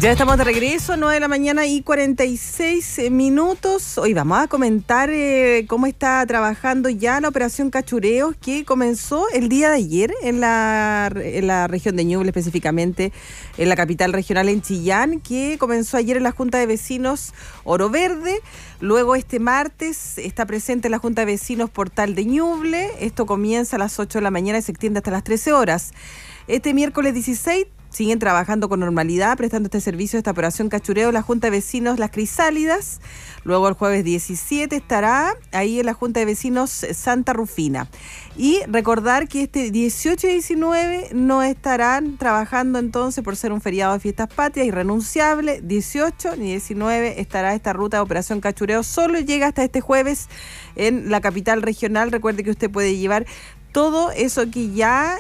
Ya estamos de regreso, 9 de la mañana y 46 minutos. Hoy vamos a comentar cómo está trabajando ya la operación Cachureos, que comenzó el día de ayer en la región de Ñuble, específicamente en la capital regional, en Chillán, que comenzó ayer en la Junta de Vecinos Oro Verde. Luego este martes está presente en la Junta de Vecinos Portal de Ñuble. Esto comienza a las 8 de la mañana y se extiende hasta las 13 horas. Este miércoles 16 siguen trabajando con normalidad, prestando este servicio de esta operación Cachureo la Junta de Vecinos Las Crisálidas. Luego el jueves 17 estará ahí en la Junta de Vecinos Santa Rufina. Y recordar que este 18 y 19 no estarán trabajando entonces por ser un feriado de fiestas patrias, irrenunciable. 18 ni 19 estará esta ruta de operación Cachureo. Solo llega hasta este jueves en la capital regional. Recuerde que usted puede llevar todo eso que ya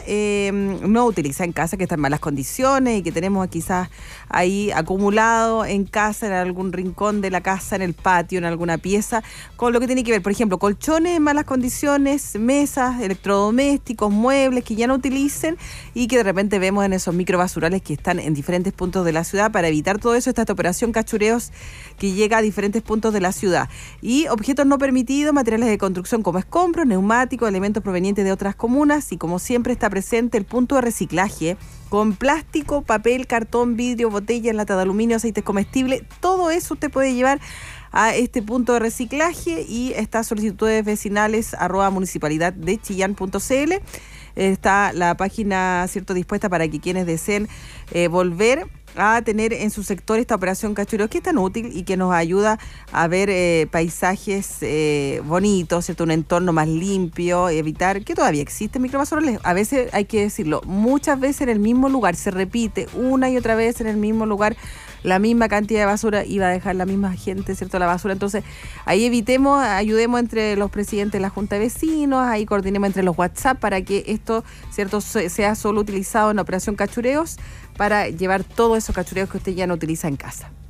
no utiliza en casa, que está en malas condiciones y que tenemos quizás ahí acumulado en casa, en algún rincón de la casa, en el patio, en alguna pieza, con lo que tiene que ver, por ejemplo, colchones en malas condiciones, mesas, electrodomésticos, muebles que ya no utilicen y que de repente vemos en esos microbasurales que están en diferentes puntos de la ciudad. Para evitar todo eso, está esta operación Cachureos que llega a diferentes puntos de la ciudad. Y objetos no permitidos, materiales de construcción como escombros, neumáticos, elementos provenientes de otras comunas, y como siempre está presente el punto de reciclaje con plástico, papel, cartón, vidrio, botellas, lata de aluminio, aceites comestibles. Todo eso usted puede llevar a este punto de reciclaje y estas solicitudes vecinales @municipalidaddeChillán.cl. Está la página, cierto, dispuesta para que quienes deseen volver a tener en su sector esta operación Cachureo, que es tan útil y que nos ayuda a ver paisajes bonitos, ¿cierto? Un entorno más limpio, evitar que todavía existen microbasurales. A veces hay que decirlo, muchas veces en el mismo lugar, se repite una y otra vez en el mismo lugar la misma cantidad de basura y va a dejar la misma gente, ¿cierto?, la basura. Entonces, ahí evitemos, ayudemos entre los presidentes de la Junta de Vecinos, ahí coordinemos entre los WhatsApp para que esto, ¿cierto?, sea solo utilizado en la operación Cachureos para llevar todos esos cachureos que usted ya no utiliza en casa.